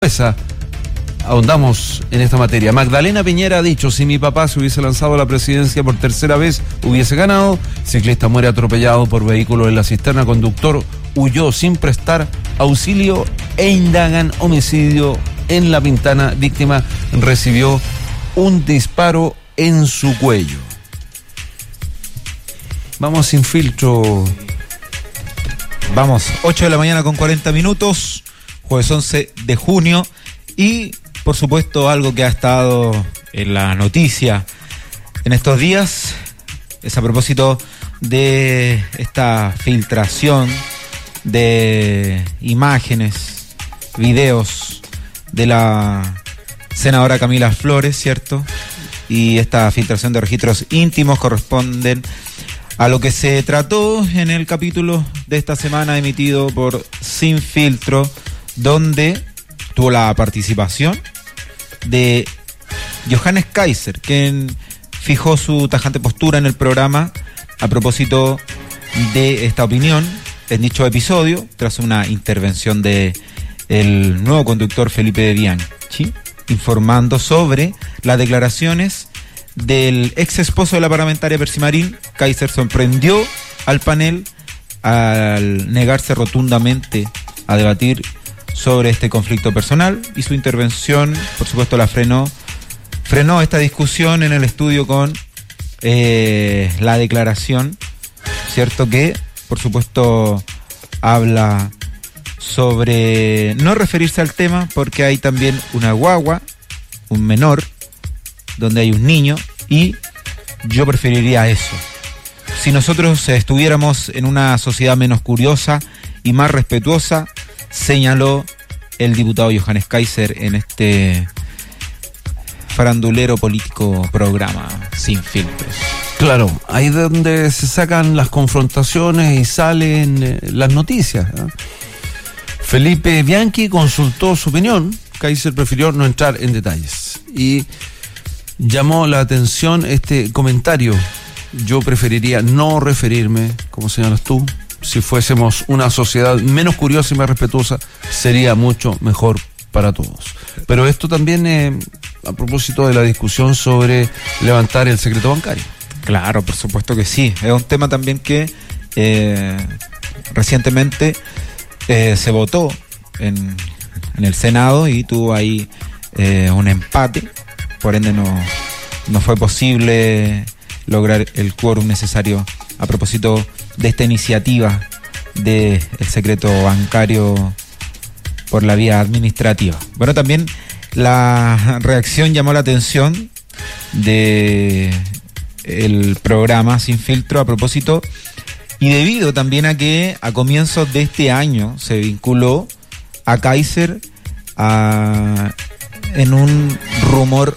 sorpresa. Ahondamos en esta materia. Magdalena Piñera ha dicho: si mi papá se hubiese lanzado a la presidencia por tercera vez, hubiese ganado. Ciclista muere atropellado por vehículo en la cisterna. Conductor huyó sin prestar auxilio e indagan homicidio en La Pintana. Víctima recibió un disparo en su cuello. Vamos sin filtro. Vamos, 8 de la mañana con 40 minutos, jueves 11 de junio. Y, por supuesto, algo que ha estado en la noticia en estos días es a propósito de esta filtración de imágenes, videos de la senadora Camila Flores, ¿cierto? Y esta filtración de registros íntimos corresponden a lo que se trató en el capítulo de esta semana emitido por Sin Filtro, donde tuvo la participación de Johannes Kaiser, quien fijó su tajante postura en el programa a propósito de esta opinión en dicho episodio, tras una intervención de el nuevo conductor Felipe Bianchi, informando sobre las declaraciones del ex esposo de la parlamentaria Percy Marín. Kaiser sorprendió al panel al negarse rotundamente a debatir sobre este conflicto personal, y su intervención, por supuesto, la frenó esta discusión en el estudio con la declaración, ¿cierto? Que, por supuesto, habla sobre no referirse al tema porque hay también una guagua, un menor, donde hay un niño, y yo preferiría eso. Si nosotros estuviéramos en una sociedad menos curiosa y más respetuosa, señaló el diputado Johannes Kaiser en este farandulero político programa Sin Filtros. Claro, ahí es donde se sacan las confrontaciones y salen las noticias, ¿no? Felipe Bianchi consultó su opinión. Kaiser prefirió no entrar en detalles y llamó la atención este comentario: yo preferiría no referirme, como señalas tú. Si fuésemos una sociedad menos curiosa y más respetuosa, sería mucho mejor para todos. Pero esto también a propósito de la discusión sobre levantar el secreto bancario. Claro, por supuesto que sí. Es un tema también que recientemente se votó en el Senado y tuvo ahí un empate. Por ende no fue posible lograr el quórum necesario a propósito de esta iniciativa del secreto bancario por la vía administrativa. Bueno, también la reacción llamó la atención de el programa Sin Filtro a propósito y debido también a que a comienzos de este año se vinculó a Kaiser en un rumor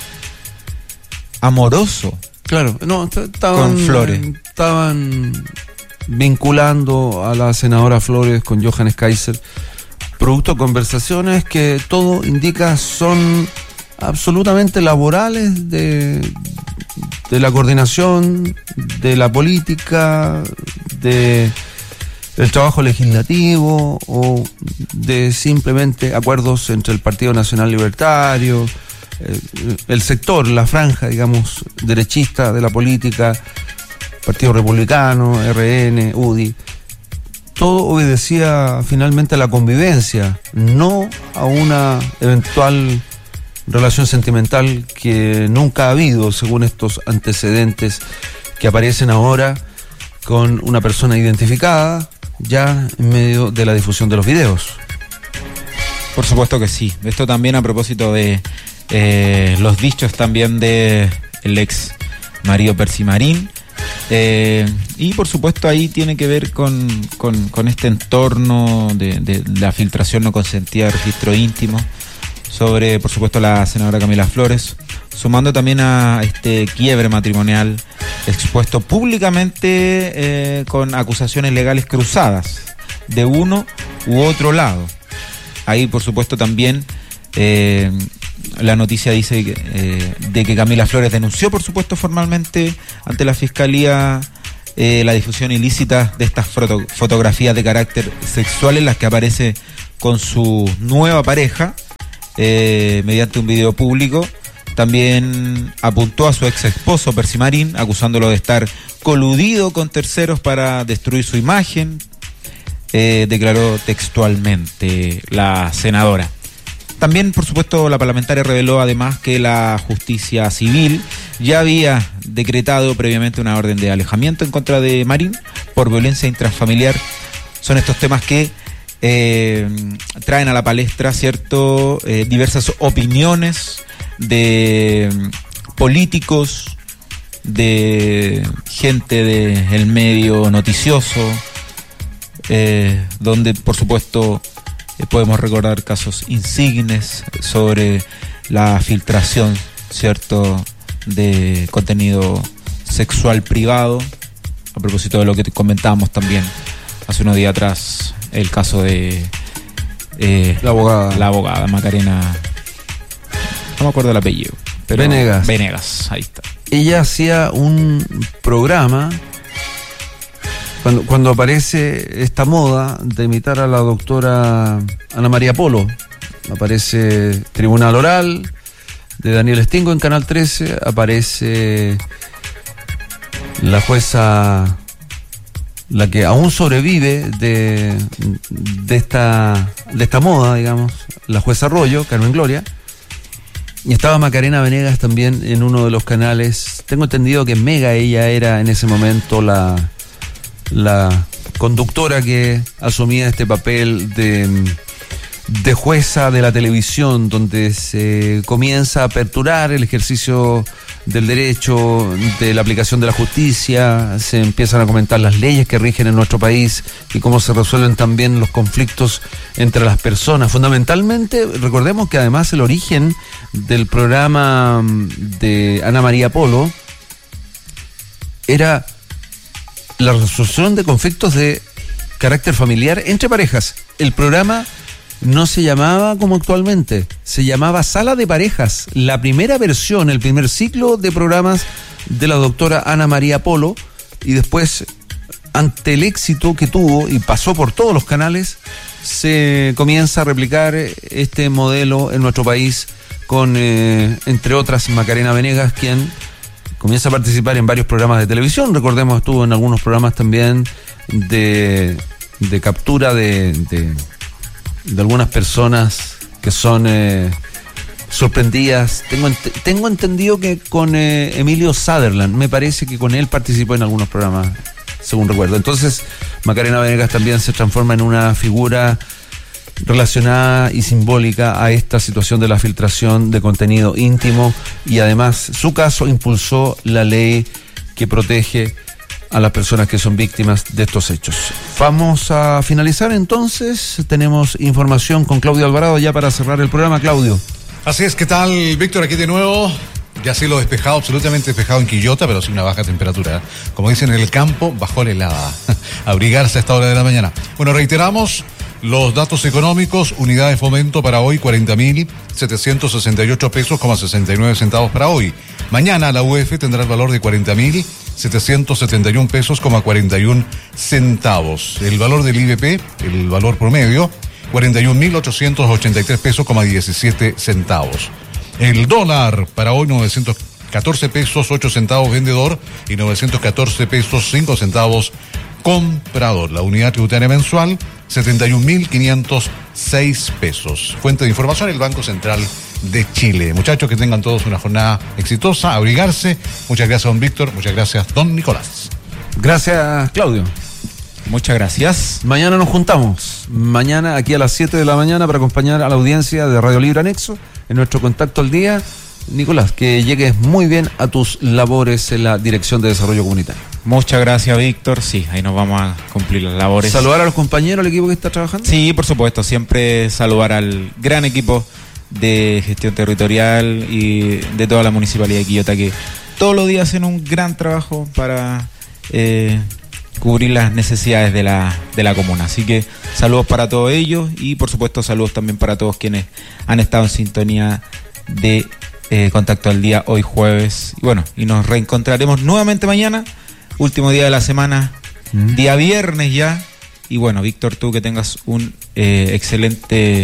amoroso. Claro, no, con Flores. Estaban vinculando a la senadora Flores con Johannes Kaiser, producto de conversaciones que todo indica son absolutamente laborales de la coordinación, de la política, del trabajo legislativo o de simplemente acuerdos entre el Partido Nacional Libertario, el sector, la franja, digamos, derechista de la política, Partido Republicano, RN, UDI. Todo obedecía finalmente a la convivencia, no a una eventual relación sentimental que nunca ha habido, según estos antecedentes que aparecen ahora con una persona identificada ya en medio de la difusión de los videos. Por supuesto que sí. Esto también a propósito de los dichos también de el ex marido Percy Marín, y por supuesto ahí tiene que ver con este entorno de la filtración no consentida de registro íntimo sobre, por supuesto, la senadora Camila Flores, sumando también a este quiebre matrimonial expuesto públicamente con acusaciones legales cruzadas de uno u otro lado. Ahí, por supuesto, también la noticia dice de que Camila Flores denunció, por supuesto, formalmente ante la Fiscalía la difusión ilícita de estas fotografías de carácter sexual en las que aparece con su nueva pareja, mediante un video público. También apuntó a su ex esposo Percy Marín, acusándolo de estar coludido con terceros para destruir su imagen. Declaró textualmente la senadora. También, por supuesto, la parlamentaria reveló además que la justicia civil ya había decretado previamente una orden de alejamiento en contra de Marín por violencia intrafamiliar. Son estos temas que traen a la palestra, ¿cierto?, diversas opiniones de políticos, de gente del medio noticioso, donde, por supuesto, podemos recordar casos insignes sobre la filtración, ¿cierto?, de contenido sexual privado. A propósito de lo que comentábamos también hace unos días atrás, el caso de la abogada Macarena, no me acuerdo el apellido, pero Venegas, ahí está. Ella hacía un programa cuando aparece esta moda de imitar a la doctora Ana María Polo. Aparece Tribunal Oral de Daniel Stingo en Canal 13, aparece la jueza, la que aún sobrevive de esta moda, digamos, la jueza Arroyo, Carmen Gloria, y estaba Macarena Venegas también en uno de los canales. Tengo entendido que Mega, ella era en ese momento la conductora que asumía este papel de jueza de la televisión, donde se comienza a aperturar el ejercicio del derecho, de la aplicación de la justicia, se empiezan a comentar las leyes que rigen en nuestro país y cómo se resuelven también los conflictos entre las personas. Fundamentalmente, recordemos que además el origen del programa de Ana María Polo era la resolución de conflictos de carácter familiar entre parejas. El programa no se llamaba como actualmente, se llamaba Sala de Parejas. La primera versión, el primer ciclo de programas de la doctora Ana María Polo, y después, ante el éxito que tuvo y pasó por todos los canales, se comienza a replicar este modelo en nuestro país con, entre otras, Macarena Venegas, quien comienza a participar en varios programas de televisión. Recordemos, estuvo en algunos programas también de captura de algunas personas que son sorprendidas. Tengo entendido que con Emilio Sutherland, me parece que con él participó en algunos programas, según recuerdo. Entonces, Macarena Venegas también se transforma en una figura relacionada y simbólica a esta situación de la filtración de contenido íntimo, y además su caso impulsó la ley que protege a las personas que son víctimas de estos hechos. Vamos a finalizar entonces. Tenemos información con Claudio Alvarado ya para cerrar el programa. Claudio. Así es, ¿qué tal, Víctor? Aquí de nuevo. Ya cielo despejado, absolutamente despejado en Quillota, pero sin una baja temperatura. Como dicen en el campo, bajó la helada. Abrigarse a esta hora de la mañana. Bueno, reiteramos los datos económicos. Unidad de fomento para hoy, 40.768 pesos, 69 centavos para hoy. Mañana la UF tendrá el valor de 40.771 pesos, 41 centavos. El valor del IBP, el valor promedio, 41.883 pesos, 17 centavos. El dólar para hoy, 914 pesos, 8 centavos vendedor y 914 pesos, 5 centavos comprador. La unidad tributaria mensual, 71.506 pesos. Fuente de información, el Banco Central de Chile. Muchachos, que tengan todos una jornada exitosa, abrigarse. Muchas gracias, don Víctor. Muchas gracias, don Nicolás. Gracias, Claudio. Muchas gracias. Mañana nos juntamos. Mañana aquí a las 7 de la mañana para acompañar a la audiencia de Radio Libre Anexo en nuestro Contacto al Día. Nicolás, que llegues muy bien a tus labores en la Dirección de Desarrollo Comunitario. Muchas gracias, Víctor. Sí, ahí nos vamos a cumplir las labores. ¿Saludar a los compañeros, al equipo que está trabajando? Sí, por supuesto. Siempre saludar al gran equipo de gestión territorial y de toda la Municipalidad de Quillota, que todos los días hacen un gran trabajo para cubrir las necesidades de la comuna. Así que saludos para todos ellos y por supuesto saludos también para todos quienes han estado en sintonía de Contacto al Día hoy jueves. Y bueno, y nos reencontraremos nuevamente mañana, último día de la semana, día viernes ya. Y bueno, Víctor, tú que tengas un excelente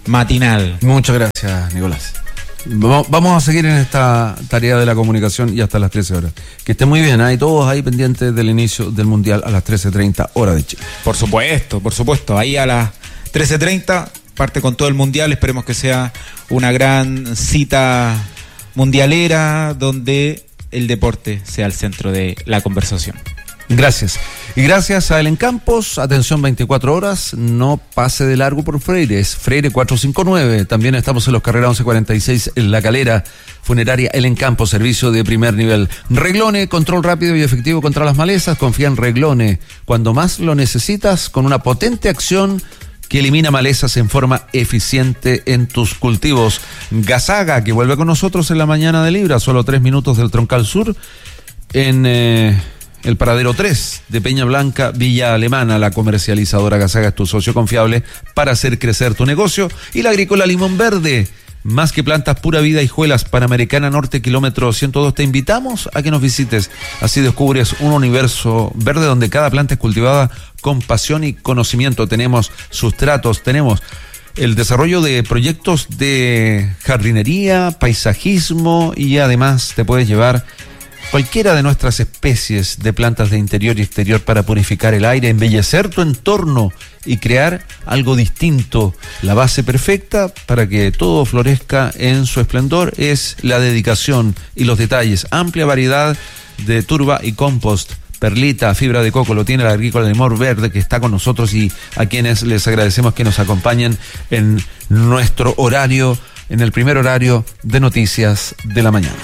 matinal. Muchas gracias, Nicolás. Vamos a seguir en esta tarea de la comunicación y hasta las 13 horas. Que estén muy bien, hay todos ahí pendientes del inicio del Mundial a las 13:30 hora de Chile. Por supuesto. Ahí a las 13:30 parte con todo el Mundial. Esperemos que sea una gran cita mundialera donde el deporte sea el centro de la conversación. Gracias. Y gracias a Elen Campos, atención 24 horas, no pase de largo por Freire, es Freire 459. También estamos en los Carrera 1146 en La Calera. Funeraria Elen Campos, servicio de primer nivel. Reglone, control rápido y efectivo contra las malezas. Confía en Reglone. Cuando más lo necesitas, con una potente acción que elimina malezas en forma eficiente en tus cultivos. Gasaga, que vuelve con nosotros en la mañana de Libra, solo 3 minutos del Troncal Sur, en el paradero 3 de Peña Blanca, Villa Alemana. La comercializadora Gasaga es tu socio confiable para hacer crecer tu negocio. Y la agrícola Limón Verde, más que plantas, pura vida, Hijuelas, Panamericana Norte, kilómetro 102. Te invitamos a que nos visites, así descubres un universo verde donde cada planta es cultivada con pasión y conocimiento. Tenemos sustratos, tenemos el desarrollo de proyectos de jardinería, paisajismo, y además te puedes llevar cualquiera de nuestras especies de plantas de interior y exterior para purificar el aire, embellecer tu entorno y crear algo distinto. La base perfecta para que todo florezca en su esplendor es la dedicación y los detalles. Amplia variedad de turba y compost. Perlita, fibra de coco, lo tiene la agrícola Limón Verde, que está con nosotros, y a quienes les agradecemos que nos acompañen en nuestro horario, en el primer horario de noticias de la mañana.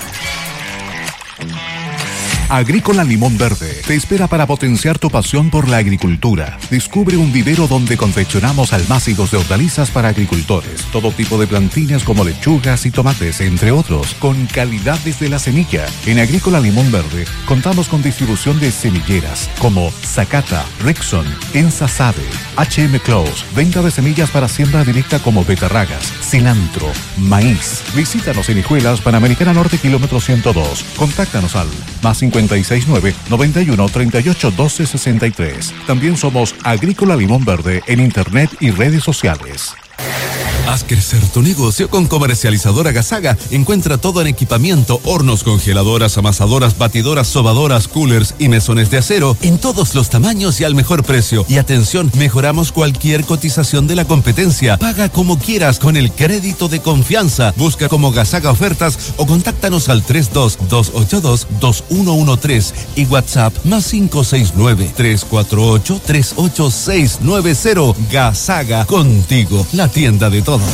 Agrícola Limón Verde te espera para potenciar tu pasión por la agricultura. Descubre un vivero donde confeccionamos almácigos de hortalizas para agricultores, todo tipo de plantines como lechugas y tomates, entre otros, con calidad desde la semilla. En Agrícola Limón Verde contamos con distribución de semilleras como Zacata, Rexon, Ensasade, HM Close, venta de semillas para siembra directa como betarragas, cilantro, maíz. Visítanos en Hijuelas, Panamericana Norte, kilómetro 102. Contáctanos al +569 91 38 12 63. También somos Agrícola Limón Verde en internet y redes sociales. Haz crecer tu negocio con Comercializadora Gasaga. Encuentra todo en equipamiento, hornos, congeladoras, amasadoras, batidoras, sobadoras, coolers y mesones de acero en todos los tamaños y al mejor precio. Y atención, mejoramos cualquier cotización de la competencia. Paga como quieras con el crédito de confianza. Busca como Gasaga Ofertas o contáctanos al 32-282-2113 y WhatsApp +569 348 38690. Gasaga, contigo, la tienda de todos.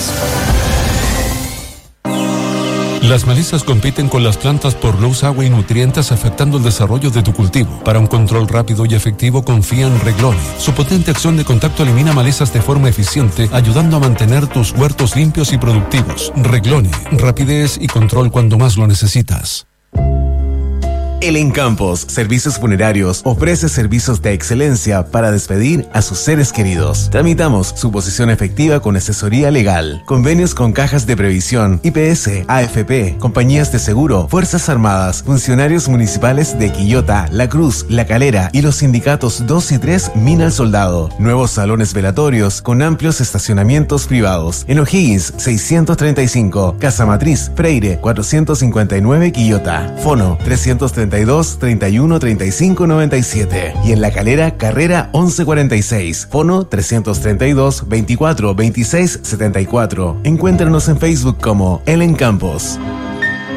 Las malezas compiten con las plantas por luz, agua y nutrientes, afectando el desarrollo de tu cultivo. Para un control rápido y efectivo, confía en Reglone. Su potente acción de contacto elimina malezas de forma eficiente, ayudando a mantener tus huertos limpios y productivos. Reglone, rapidez y control cuando más lo necesitas. Elen Campos, Servicios Funerarios, ofrece servicios de excelencia para despedir a sus seres queridos. Tramitamos suposición efectiva con asesoría legal, convenios con cajas de previsión, IPS, AFP, compañías de seguro, Fuerzas Armadas, funcionarios municipales de Quillota, La Cruz, La Calera y los sindicatos 2 y 3 Mina al Soldado. Nuevos salones velatorios con amplios estacionamientos privados. En O'Higgins 635, Casa Matriz, Freire 459 Quillota. Fono 332 31 35 97 y en La Calera, Carrera 1146, fono 332 24 26 74. Encuéntranos en Facebook como Elen Campos.